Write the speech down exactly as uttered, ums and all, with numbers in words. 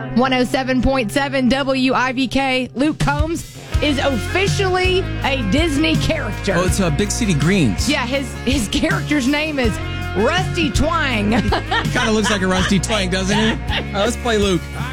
one oh seven point seven W I V K. Luke Combs is officially a Disney character. Oh, it's uh, Big City Greens. Yeah, his, his character's name is Rusty Twang. Kind of looks like a Rusty Twang, doesn't he? All right, let's play Luke.